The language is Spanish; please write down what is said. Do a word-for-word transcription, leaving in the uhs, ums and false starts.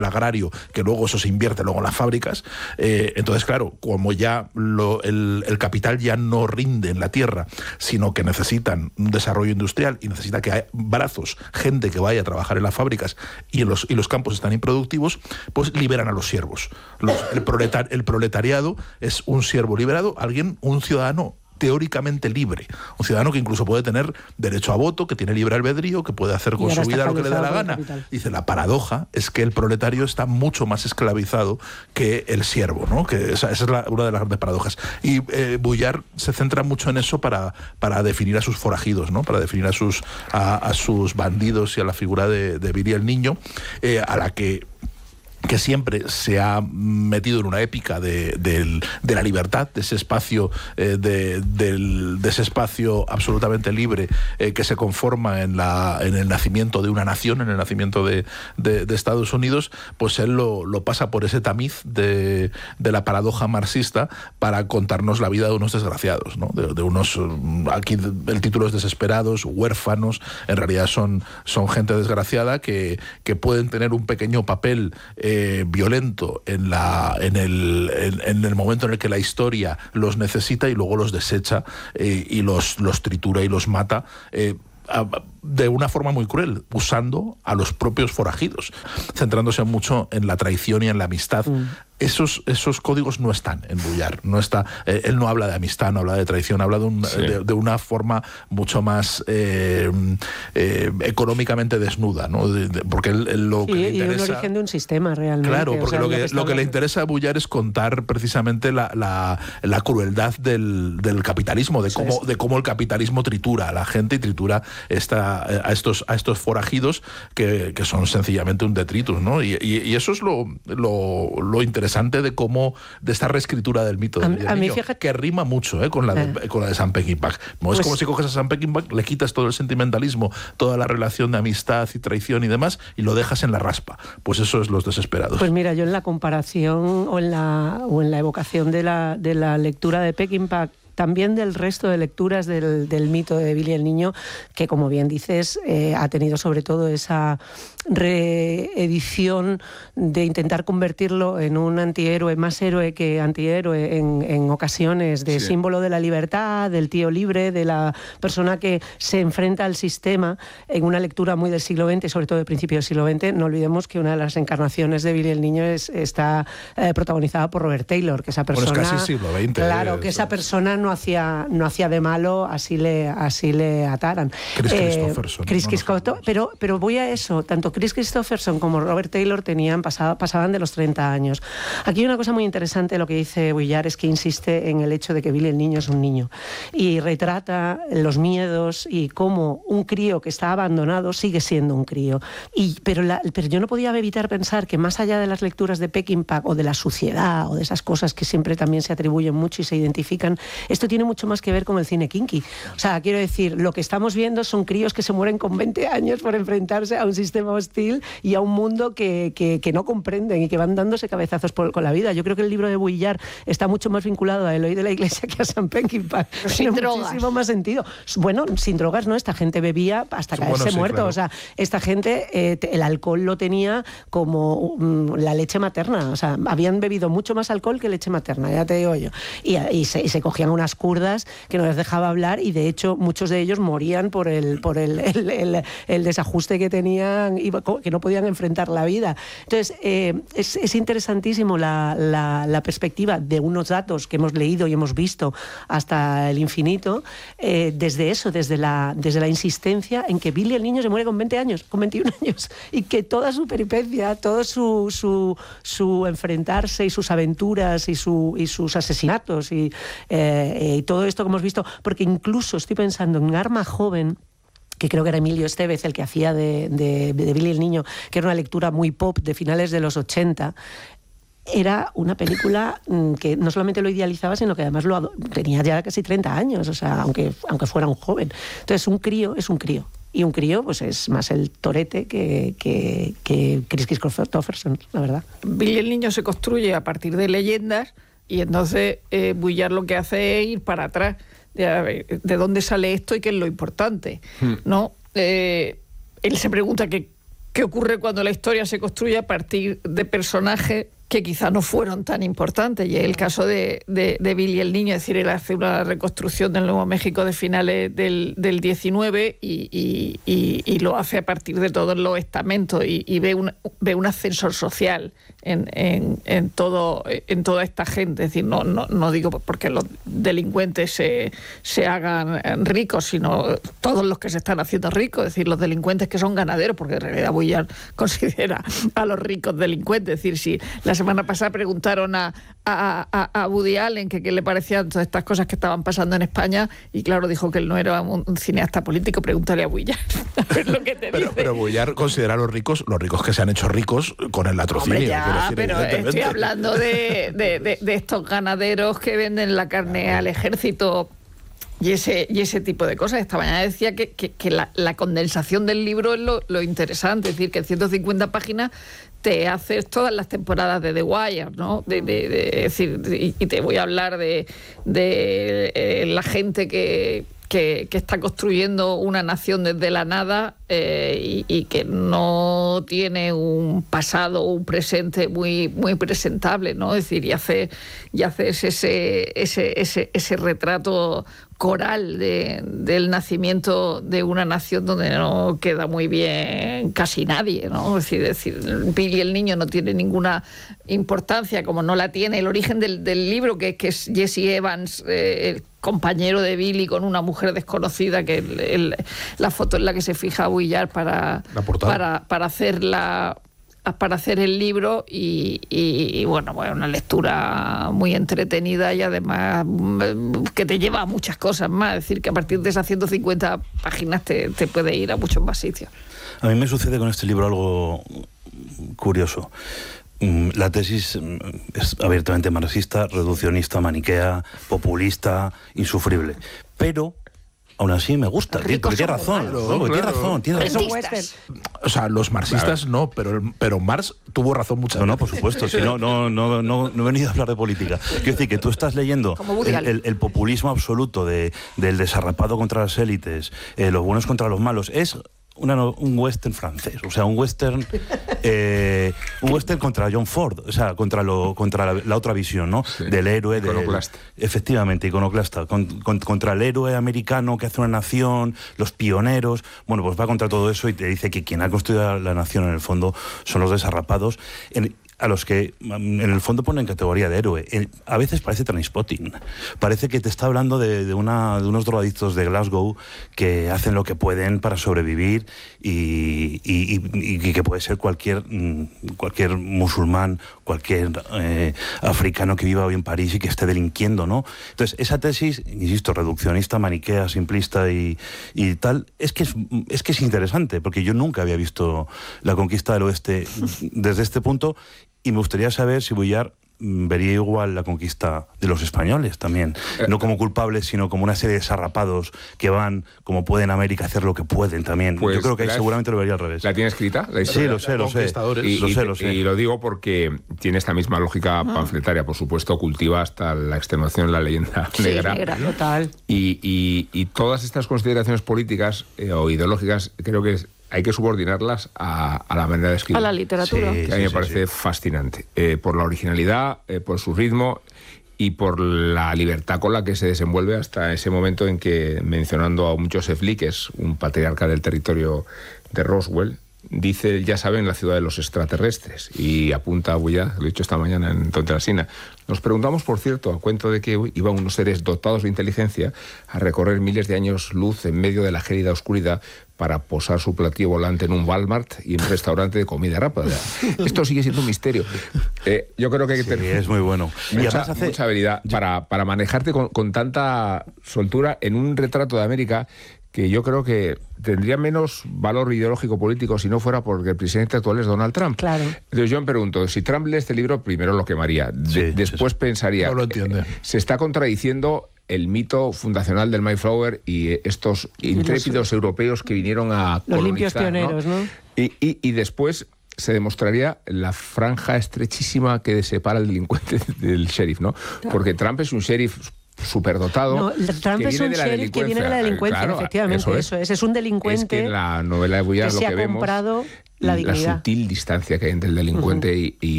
agrario, que luego eso se invierte luego en las fábricas. Eh, entonces, claro, como ya lo, el, el capital ya no rinde en la tierra, sino que necesitan un desarrollo industrial y necesita que haya brazos, gente que vaya a trabajar en las fábricas y, en los, y los campos están improductivos, pues liberan a los siervos. Los, el, proletar, el proletariado es un siervo liberado, alguien, un ciudadano teóricamente libre, un ciudadano que incluso puede tener derecho a voto, que tiene libre albedrío, que puede hacer con su vida lo que le da la gana. Dice, la paradoja es que el proletario está mucho más esclavizado que el siervo, ¿no? Que esa, esa es la, una de las grandes paradojas. Y eh, Vuillard se centra mucho en eso para, para definir a sus forajidos, ¿no? Para definir a sus, a, a sus bandidos y a la figura de, de Billy el Niño, eh, a la que que siempre se ha metido en una épica de, de, de la libertad, de ese espacio, eh, de, de, de ese espacio absolutamente libre eh, que se conforma en, la, en el nacimiento de una nación, en el nacimiento de, de, de Estados Unidos, pues él lo, lo pasa por ese tamiz de, de la paradoja marxista para contarnos la vida de unos desgraciados, ¿no? de, de unos, aquí el título es desesperados, huérfanos, en realidad son, son gente desgraciada que, que pueden tener un pequeño papel eh, Eh, violento en, la, en, el, en, en el momento en el que la historia los necesita y luego los desecha eh, y los, los tritura y los mata eh, a, de una forma muy cruel, usando a los propios forajidos, centrándose mucho en la traición y en la amistad. Mm. Esos, esos códigos no están en Vuillard, no está, eh, él no habla de amistad, no habla de traición, habla de, un, sí. de, de una forma mucho más eh, eh, económicamente desnuda, ¿no? De, de, porque él, él lo sí, que le interesa... Y un origen de un sistema realmente. Claro, porque o sea, lo, que, lo, que lo que le interesa a Vuillard es contar precisamente la, la, la crueldad del, del capitalismo, de cómo, de cómo el capitalismo tritura a la gente y tritura esta, a, estos, a estos forajidos que, que son sencillamente un detritus, ¿no? Y, y, y eso es lo, lo, lo interesante de cómo, de esta reescritura del mito del a, a niño, fíjate, que rima mucho eh, con, la de, eh. con la de Sam Peckinpah. No pues, es como si coges a Sam Peckinpah, le quitas todo el sentimentalismo, toda la relación de amistad y traición y demás, y lo dejas en la raspa. Pues eso es Los Desesperados. Pues mira, yo en la comparación o en la, o en la evocación de la, de la lectura de Peckinpah, también del resto de lecturas del, del mito de Billy el Niño, que como bien dices, eh, ha tenido sobre todo esa reedición de intentar convertirlo en un antihéroe, más héroe que antihéroe en, en ocasiones, de sí. símbolo de la libertad, del tío libre, de la persona que se enfrenta al sistema, en una lectura muy del siglo veinte, sobre todo del principio del siglo veinte. No olvidemos que una de las encarnaciones de Billy el Niño es, está eh, protagonizada por Robert Taylor, que esa persona... Bueno, es casi siglo veinte. Claro, que esa persona no hacía, no hacía de malo, así le, así le ataran. Chris eh, Christopherson. Chris no Christopherson, pero, pero voy a eso, tanto Chris Christopherson como Robert Taylor tenían, pasaba, pasaban de los treinta años. Aquí hay una cosa muy interesante, lo que dice Vuillard, es que insiste en el hecho de que Billy el Niño es un niño y retrata los miedos y cómo un crío que está abandonado sigue siendo un crío. Y, pero, la, pero yo no podía evitar pensar que más allá de las lecturas de Peckinpah o de la suciedad o de esas cosas que siempre también se atribuyen mucho y se identifican, esto tiene mucho más que ver con el cine kinky. O sea, quiero decir, lo que estamos viendo son críos que se mueren con veinte años por enfrentarse a un sistema hostil y a un mundo que, que, que no comprenden y que van dándose cabezazos por, con la vida. Yo creo que el libro de Vuillard está mucho más vinculado a Eloy de la Iglesia que a Sam Peckinpah. Sin Tiene drogas. muchísimo más sentido. Bueno, sin drogas no, esta gente bebía hasta caerse bueno, sí, muerto. Claro. O sea, esta gente, eh, el alcohol lo tenía como um, la leche materna. O sea, habían bebido mucho más alcohol que leche materna, ya te digo yo. Y, y, se, y se cogían unas curdas que no les dejaba hablar y de hecho muchos de ellos morían por el, por el, el, el, el desajuste que tenían y que no podían enfrentar la vida. Entonces, eh, es, es interesantísimo la, la, la perspectiva de unos datos que hemos leído y hemos visto hasta el infinito, eh, desde eso, desde la, desde la insistencia en que Billy el Niño se muere con veinte años, con veintiún años, y que toda su peripecia, todo su, su, su enfrentarse y sus aventuras y, su, y sus asesinatos y, eh, y todo esto que hemos visto, porque incluso estoy pensando en un arma joven, que creo que era Emilio Estevez el que hacía de, de, de Billy el Niño, que era una lectura muy pop de finales de los ochenta, era una película que no solamente lo idealizaba, sino que además lo tenía ya casi treinta años, o sea, aunque, aunque fuera un joven. Entonces, un crío es un crío. Y un crío, pues es más el torete que, que, que Chris Christopherson, la verdad. Billy el Niño se construye a partir de leyendas y entonces eh, Vuillard lo que hace es ir para atrás. De, ver, de dónde sale esto y qué es lo importante, hmm. ¿no? Eh, él se pregunta que ¿qué ocurre cuando la historia se construye a partir de personajes que quizás no fueron tan importantes? Y es el caso de, de, de Billy el Niño, es decir, él hace una reconstrucción del Nuevo México de finales del, del diecinueve y, y, y, y lo hace a partir de todos los estamentos y, y ve, un, ve un ascensor social en, en, en, todo, en toda esta gente. Es decir, no, no, no digo porque los delincuentes se, se hagan ricos, sino todos los que se están haciendo ricos, es decir, los delincuentes que son ganaderos, porque en realidad Vuillard considera a los ricos delincuentes. Es decir, si las semana pasada preguntaron a, a, a, a Woody Allen que qué le parecían todas estas cosas que estaban pasando en España y claro, dijo que él no era un, un cineasta político. Pregúntale a Vuillard a ver lo que te pero, dice. Pero Vuillard considera a los ricos, los ricos que se han hecho ricos con el latrocinio. Hombre, ya, decir, pero estoy hablando de, de, de, de estos ganaderos que venden la carne al ejército y ese, y ese tipo de cosas. Esta mañana decía que, que, que la, la condensación del libro es lo, lo interesante, es decir, que en ciento cincuenta páginas te haces todas las temporadas de The Wire, ¿no? De, de, de, es decir, y, y te voy a hablar de, de eh, la gente que, que, que está construyendo una nación desde la nada eh, y, y que no tiene un pasado o un presente muy, muy presentable, ¿no? Es decir, y, hace, y haces ese, ese, ese, ese retrato coral de, del nacimiento de una nación donde no queda muy bien casi nadie, ¿no? Es decir, es decir, Billy el Niño no tiene ninguna importancia, como no la tiene el origen del, del libro, que, que es Jesse Evans, eh, el compañero de Billy con una mujer desconocida, que el, el, la foto en la que se fija Vuillard para, para, para hacer la... para hacer el libro y, y, y bueno, bueno, una lectura muy entretenida y además que te lleva a muchas cosas más. Es decir, que a partir de esas ciento cincuenta páginas te, te puede ir a muchos más sitios. A mí me sucede con este libro algo curioso. La tesis es abiertamente marxista, reduccionista, maniquea, populista, insufrible. Pero aún así me gusta, porque tiene razón, claro, no, claro. tiene razón, tiene razón. O sea, los marxistas claro. no, pero, pero Marx tuvo razón muchas no, veces. No, por supuesto, si no, no, no, no, no he venido a hablar de política. Quiero decir que tú estás leyendo el, el, el populismo absoluto de, del desarrapado contra las élites, eh, los buenos contra los malos, es Una, un western francés, o sea, un western eh, un western contra John Ford, o sea, contra lo contra la, la otra visión, ¿no? Sí, del héroe, iconoclasta. Del, efectivamente, iconoclasta, con, con, contra el héroe americano que hace una nación, los pioneros, bueno, pues va contra todo eso y te dice que quien ha construido la nación en el fondo son los desarrapados, en, a los que en el fondo ponen categoría de héroe. A veces parece Trainspotting. Parece que te está hablando de, de, una, de unos drogadictos de Glasgow que hacen lo que pueden para sobrevivir y, y, y, y que puede ser cualquier, cualquier musulmán, cualquier eh, africano que viva hoy en París y que esté delinquiendo, ¿no? Entonces, esa tesis, insisto, reduccionista, maniquea, simplista y, y tal, es que es, es que es interesante, porque yo nunca había visto la conquista del oeste desde este punto. Y me gustaría saber si Vuillard vería igual la conquista de los españoles también, no como culpables, sino como una serie de desarrapados que van, como pueden a América, a hacer lo que pueden también. Pues yo creo que ahí seguramente lo vería al revés. ¿La tiene escrita? La sí, lo sé, lo sé. Y, lo y, sé, lo sé. Y lo digo porque tiene esta misma lógica panfletaria, por supuesto, cultiva hasta la extenuación la leyenda sí, negra. negra, total. Y, y, y todas estas consideraciones políticas eh, o ideológicas, creo que es, hay que subordinarlas a, a la manera de escribir. A la literatura. Sí, que a mí sí, me parece sí. fascinante. Eh, por la originalidad, eh, por su ritmo y por la libertad con la que se desenvuelve hasta ese momento en que, mencionando a un Joseph Lee, que es un patriarca del territorio de Roswell, dice, ya saben, la ciudad de los extraterrestres, y apunta a Vuillard, lo he dicho esta mañana en Tonterasina. Nos preguntamos, por cierto, a cuento de que iban unos seres dotados de inteligencia a recorrer miles de años luz en medio de la gélida oscuridad para posar su platillo volante en un Walmart y en un restaurante de comida rápida. Esto sigue siendo un misterio. Eh, yo creo que hay que tener... Sí, es muy bueno. Mucha, hace... mucha habilidad para, para manejarte con, con tanta soltura en un retrato de América que yo creo que tendría menos valor ideológico político si no fuera porque el presidente actual es Donald Trump. Claro. Entonces yo me pregunto, si Trump lee este libro, primero lo quemaría. De, sí, después sí, sí. pensaría... No lo entiende. Eh, se está contradiciendo el mito fundacional del Mayflower y estos intrépidos sí, europeos que vinieron a los colonizar, limpios pioneros, ¿no? ¿no? Y, y, y después se demostraría la franja estrechísima que separa al delincuente del sheriff, ¿no? Claro. Porque Trump es un sheriff superdotado. No, Trump es un sheriff que viene de la delincuencia, claro, efectivamente, eso es. eso es. Es un delincuente es que en la novela de Buyard que lo se que ha vemos comprado la dignidad. La sutil distancia que hay entre el delincuente uh-huh. y, y